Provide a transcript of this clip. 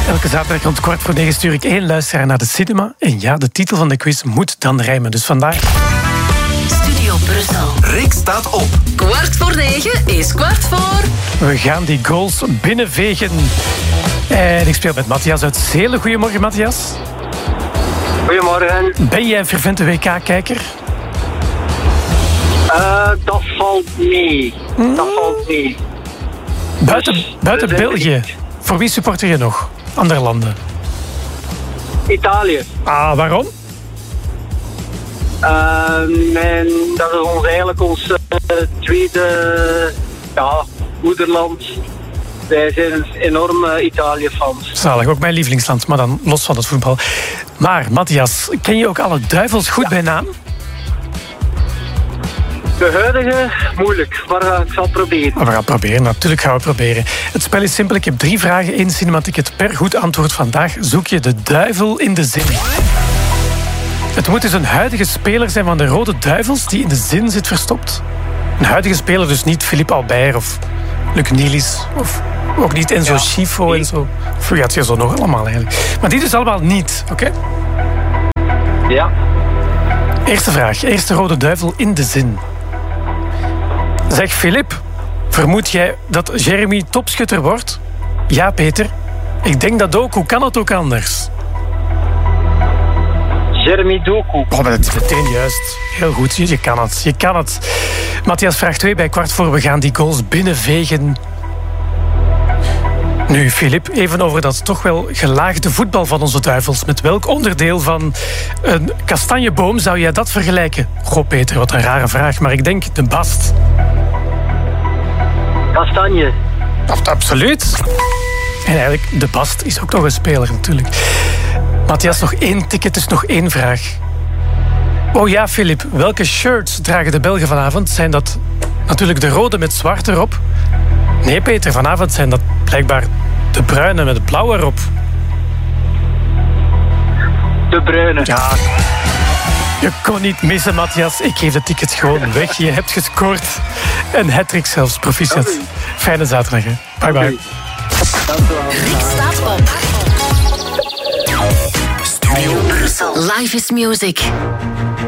Elke zaterdag rond 8:45 stuur ik 1 luisteraar naar de cinema. En ja, de titel van de quiz moet dan rijmen. Dus vandaag... Studio Brussel. Rick staat op. 8:45 is 8:15. We gaan die goals binnenvegen. En ik speel met Matthias uit Zelen. Goedemorgen, Matthias. Goedemorgen. Ben jij een fervente WK-kijker? Dat valt mee. Dat valt mee. Buiten België. Voor wie supporter je nog? Andere landen? Italië. Ah, waarom? En dat is eigenlijk ons tweede moederland. Wij zijn enorme Italië-fans. Zalig, ook mijn lievelingsland, maar dan los van het voetbal. Maar, Matthias, ken je ook alle duivels goed bij naam? De huidige, moeilijk, maar ik zal het proberen. We gaan het proberen, natuurlijk gaan we proberen. Het spel is simpel, ik heb 3 vragen, 1 cinematicket per goed antwoord. Vandaag zoek je de duivel in de zin. Het moet dus een huidige speler zijn van de Rode Duivels die in de zin zit verstopt. Een huidige speler, dus niet Philippe Albert of Luc Nielis of ook niet Enzo Schifo en zo. Vergeet je zo nog allemaal eigenlijk. Maar die dus allemaal niet, oké? Ja. Eerste vraag, eerste Rode Duivel in de zin. Zeg Philippe, vermoed jij dat Jeremy topschutter wordt? Ja, Peter. Ik denk dat ook. Hoe kan het ook anders? Jeremy Doku. Oh, maar dat is meteen juist. Heel goed, je kan het. Je kan het. Matthias, vraag 2 bij 15:15. We gaan die goals binnenvegen. Nu, Philippe, even over dat toch wel gelaagde voetbal van onze duivels. Met welk onderdeel van een kastanjeboom zou jij dat vergelijken? Goh, Peter, wat een rare vraag, maar ik denk de bast. Kastanje. Absoluut. En eigenlijk, de bast is ook nog een speler natuurlijk. Matthias, nog 1 ticket, dus nog 1 vraag. Oh ja, Philippe, welke shirts dragen de Belgen vanavond? Zijn dat natuurlijk de rode met zwart erop? Nee, Peter, vanavond zijn dat blijkbaar de bruine met blauw erop. De bruine. Ja, je kon niet missen, Matthias. Ik geef de tickets gewoon weg. Je hebt gescoord. Een hat-trick zelfs, proficiat. Fijne zaterdag, hè. Bye bye. Rick staat op. Studio Brussel. Life is music.